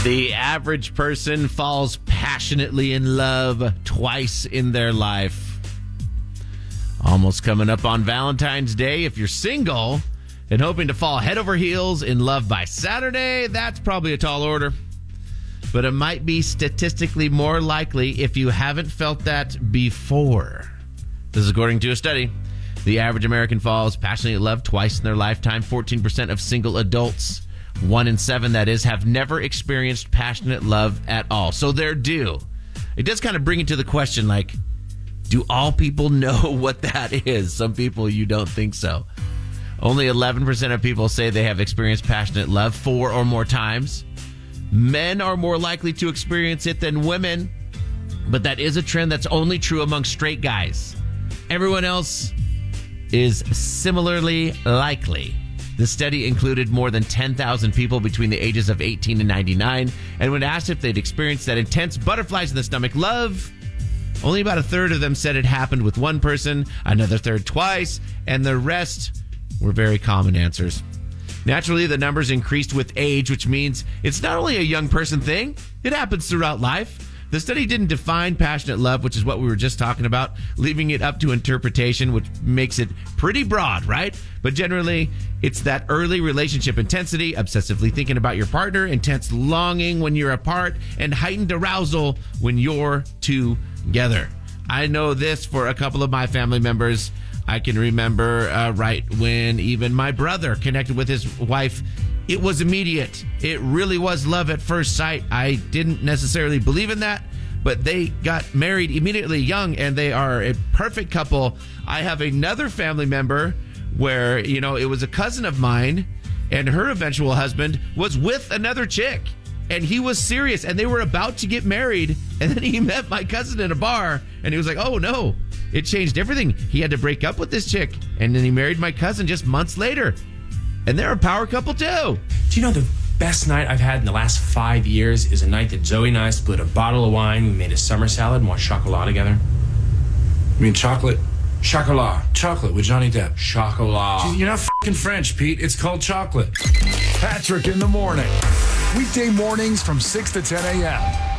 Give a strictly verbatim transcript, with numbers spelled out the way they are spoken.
The average person falls passionately in love twice in their life. Almost coming up on Valentine's Day. If you're single and hoping to fall head over heels in love by Saturday, that's probably a tall order. But it might be statistically more likely if you haven't felt that before. This is according to a study. The average American falls passionately in love twice in their lifetime. fourteen percent of single adults, one in seven that is, have never experienced passionate love at all. So they're due. It does kind of bring it to the question, like, do all people know what that is? Some people, you don't think so. Only eleven percent of people say they have experienced passionate love four or more times. Men are more likely to experience it than women, but that is a trend that's only true among straight guys. Everyone else is similarly likely. The study included more than ten thousand people between the ages of eighteen and ninety-nine, and when asked if they'd experienced that intense butterflies in the stomach love, only about a third of them said it happened with one person, another third twice, and the rest were very common answers. Naturally, the numbers increased with age, which means it's not only a young person thing, it happens throughout life. The study didn't define passionate love, which is what we were just talking about, leaving it up to interpretation, which makes it pretty broad, right? But generally, it's that early relationship intensity, obsessively thinking about your partner, intense longing when you're apart, and heightened arousal when you're together. I know this for a couple of my family members. I can remember uh, right when even my brother connected with his wife. It was immediate. It really was love at first sight. I didn't necessarily believe in that, but they got married immediately young, and they are a perfect couple. I have another family member where, you know, it was a cousin of mine, and her eventual husband was with another chick, and he was serious, and they were about to get married, and then he met my cousin in a bar, and he was like, oh, no. It changed everything. He had to break up with this chick, and then he married my cousin just months later. And they're a power couple, too. Do you know the best night I've had in the last five years is a night that Zoe and I split a bottle of wine, we made a summer salad, and watched chocolat together? You mean chocolate? Chocolat. Chocolate with Johnny Depp. Chocolat. Jeez, you're not f***ing French, Pete. It's called chocolate. Patrick in the morning. Weekday mornings from six to ten a.m.